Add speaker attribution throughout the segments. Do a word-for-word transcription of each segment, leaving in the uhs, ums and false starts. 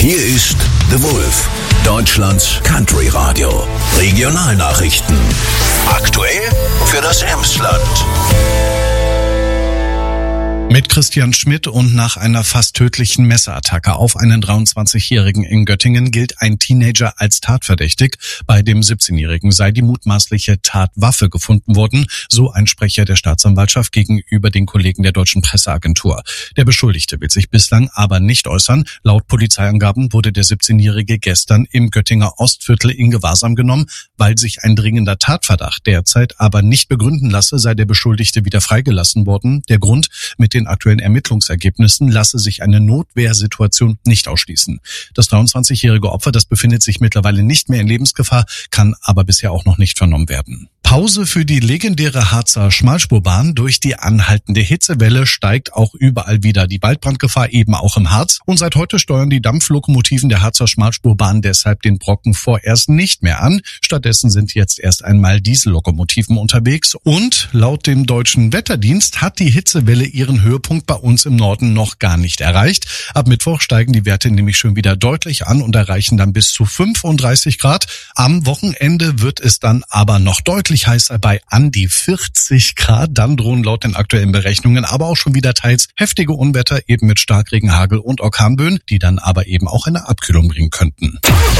Speaker 1: Hier ist The Wolf, Deutschlands Country Radio. Regionalnachrichten. Aktuell für das Emsland.
Speaker 2: Mit Christian Schmidt und nach einer fast tödlichen Messerattacke auf einen dreiundzwanzigjährigen in Göttingen gilt ein Teenager als tatverdächtig. Bei dem siebzehnjährigen sei die mutmaßliche Tatwaffe gefunden worden, so ein Sprecher der Staatsanwaltschaft gegenüber den Kollegen der Deutschen Presseagentur. Der Beschuldigte will sich bislang aber nicht äußern. Laut Polizeiangaben wurde der siebzehnjährige gestern im Göttinger Ostviertel in Gewahrsam genommen. Weil sich ein dringender Tatverdacht derzeit aber nicht begründen lasse, sei der Beschuldigte wieder freigelassen worden. Der Grund: mit den aktuellen Ermittlungsergebnissen lasse sich eine Notwehrsituation nicht ausschließen. Das dreiundzwanzigjährige Opfer, das befindet sich mittlerweile nicht mehr in Lebensgefahr, kann aber bisher auch noch nicht vernommen werden. Pause für die legendäre Harzer Schmalspurbahn. Durch die anhaltende Hitzewelle steigt auch überall wieder die Waldbrandgefahr, eben auch im Harz. Und seit heute steuern die Dampflokomotiven der Harzer Schmalspurbahn deshalb den Brocken vorerst nicht mehr an. Stattdessen sind jetzt erst einmal Diesellokomotiven unterwegs. Und laut dem Deutschen Wetterdienst hat die Hitzewelle ihren Höhepunkt bei uns im Norden noch gar nicht erreicht. Ab Mittwoch steigen die Werte nämlich schon wieder deutlich an und erreichen dann bis zu fünfunddreißig Grad. Am Wochenende wird es dann aber noch deutlich heißer bei an die vierzig Grad. Dann drohen laut den aktuellen Berechnungen aber auch schon wieder teils heftige Unwetter, eben mit Starkregen, Hagel und Orkanböen, die dann aber eben auch eine Abkühlung bringen könnten.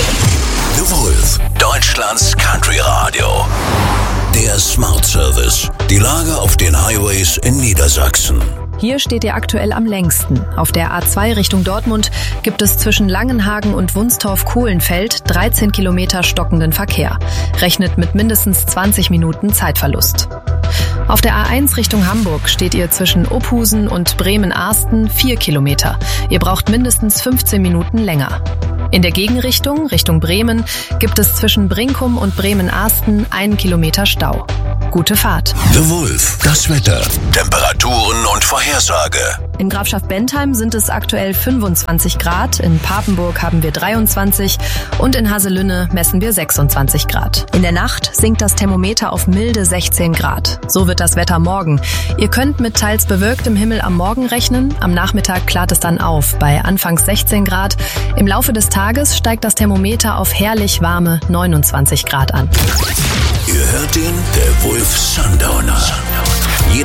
Speaker 1: The Wolf, Deutschlands Country Radio. Der Smart Service. Die Lage auf den Highways in Niedersachsen.
Speaker 3: Hier steht ihr aktuell am längsten. Auf der A zwei Richtung Dortmund gibt es zwischen Langenhagen und Wunstorf-Kohlenfeld dreizehn Kilometer stockenden Verkehr. Rechnet mit mindestens zwanzig Minuten Zeitverlust. Auf der A eins Richtung Hamburg steht ihr zwischen Ophusen und Bremen-Arsten vier Kilometer. Ihr braucht mindestens fünfzehn Minuten länger. In der Gegenrichtung, Richtung Bremen, gibt es zwischen Brinkum und Bremen-Arsten einen Kilometer Stau. Gute Fahrt.
Speaker 1: The Wolf, das Wetter, Temperaturen und Vorhersage.
Speaker 3: In Grafschaft Bentheim sind es aktuell fünfundzwanzig Grad, in Papenburg haben wir dreiundzwanzig und in Haselünne messen wir sechsundzwanzig Grad. In der Nacht sinkt das Thermometer auf milde sechzehn Grad. So wird das Wetter morgen. Ihr könnt mit teils bewölktem Himmel am Morgen rechnen, am Nachmittag klart es dann auf bei anfangs sechzehn Grad. Im Laufe des Tages steigt das Thermometer auf herrlich warme neunundzwanzig Grad an.
Speaker 1: Ihr hört ihn, der Wolf Sundowner.